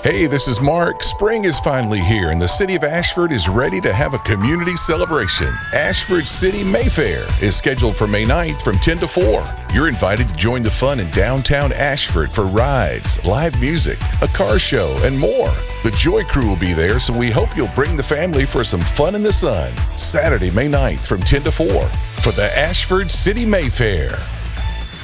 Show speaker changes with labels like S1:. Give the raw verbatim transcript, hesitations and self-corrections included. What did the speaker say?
S1: Hey, this is Mark. Spring is finally here, and the city of Ashford is ready to have a community celebration. Ashford City Mayfair is scheduled for May ninth from ten to four. You're invited to join the fun in downtown Ashford for rides, live music, a car show, and more. The Joy Crew will be there, so we hope you'll bring the family for some fun in the sun. Saturday, May ninth from ten to four for the Ashford City Mayfair.